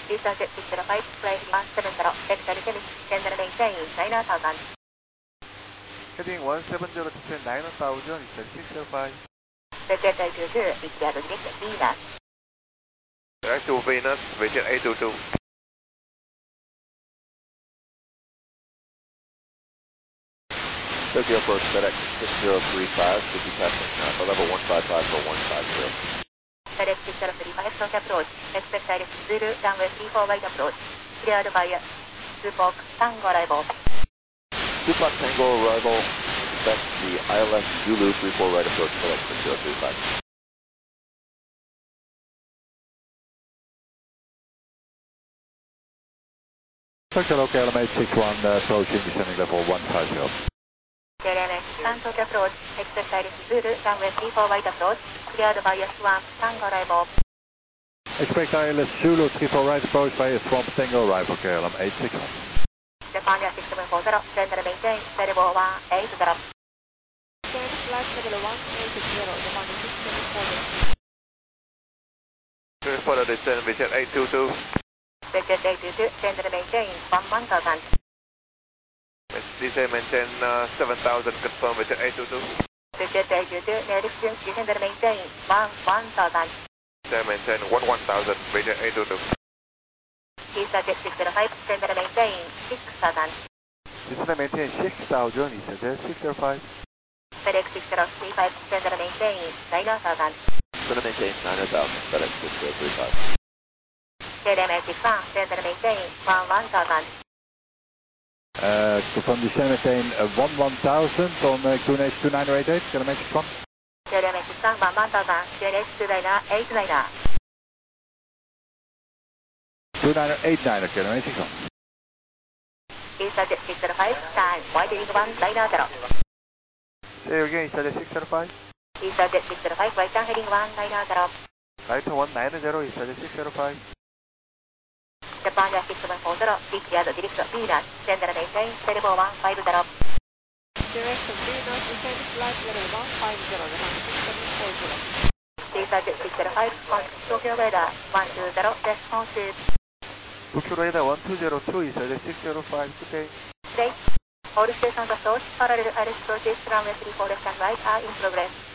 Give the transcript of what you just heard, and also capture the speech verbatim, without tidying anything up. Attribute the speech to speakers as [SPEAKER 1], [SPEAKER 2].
[SPEAKER 1] Research six zero five, flight one seven zero, vector chemist, send and maintain nine thousand.
[SPEAKER 2] Heading one seven zero, descend nine thousand, descend six zero five.
[SPEAKER 1] Vector two two, Victoria direct Venus.
[SPEAKER 2] Direct to Venus, Vision eight two two.
[SPEAKER 3] Tokyo approach FedEx six zero three five, should be passing uh, level one five five for one five zero.
[SPEAKER 1] FedEx six zero three five, Tokyo approach, expect direct Zulu, runway three four right approach, cleared by Tupac Tango arrival.
[SPEAKER 3] Tupac Tango arrival, expect the I L S Zulu three four right approach FedEx six zero three five.
[SPEAKER 4] Tokyo local L M eight six one, uh, approaching descending level one five zero.
[SPEAKER 1] L M eight six one, Tokyo approach, expect direct Zulu, runway three four right approach, cleared by S one Tango arrival.
[SPEAKER 4] Expect I L S Zulu three four right approach by a Swamp Tango arrival, K L M eight six one.
[SPEAKER 1] Japan six seven four zero, send and maintain, level one eight zero.
[SPEAKER 5] Send flight level one eight zero, Japan six seven four zero.
[SPEAKER 2] Clear for the descent, Vision eight two two.
[SPEAKER 1] Vector eight two two, send and maintain one thousand.
[SPEAKER 2] Descend, maintain uh, seven thousand, confirm Vision eight two two.
[SPEAKER 1] Vector eight two two, near distance, descend and maintain one thousand.
[SPEAKER 2] Descend, maintain one one thousand, Vision eight two two.
[SPEAKER 1] Research six zero five, send and maintain six thousand.
[SPEAKER 2] Descend and maintain six thousand, Research six zero five.
[SPEAKER 1] FedEx six zero three five, send and maintain nine thousand.
[SPEAKER 3] Descend and maintain nine thousand, FedEx six zero three five.
[SPEAKER 1] L M eight six one, send and maintain one thousand.
[SPEAKER 4] Uh, confirm descend maintain uh, one one thousand on uh, Q N H two nine eight eight, K L M eight six one.
[SPEAKER 1] L M eight six one, one thousand, Q N H two nine eight nine.
[SPEAKER 4] two nine eight nine, K L M eight six one.
[SPEAKER 1] Research six zero five, time, white wing one nine zero.
[SPEAKER 2] Say again, Research six zero five.
[SPEAKER 1] Research six zero five, right down heading one nine zero.
[SPEAKER 2] Right one nine zero, Research six zero five.
[SPEAKER 1] Japan six seven four zero, cleared direct Venus, send and maintain, level one five zero.
[SPEAKER 5] Direct Venus, descend flight level one five zero, Japan six seven four zero.
[SPEAKER 1] Research six zero five, Tokyo radar one two zero, responsive.
[SPEAKER 2] Tokyo radar one two zero two, Research six zero five, today.
[SPEAKER 1] Straight. All stations approach, parallel Iris approaches, runway three four left and right are in progress.